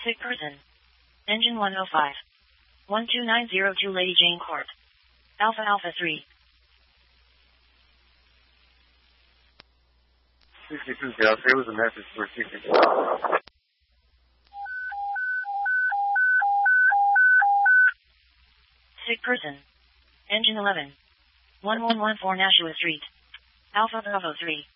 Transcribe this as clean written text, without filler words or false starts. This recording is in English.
Sick person. Engine 105. 12902 Lady Jane Court. Alpha Alpha 3. 62 Delta, there was a message for 62. Sick person. Engine 11. 1114 Nashua Street. Alpha Bravo 3.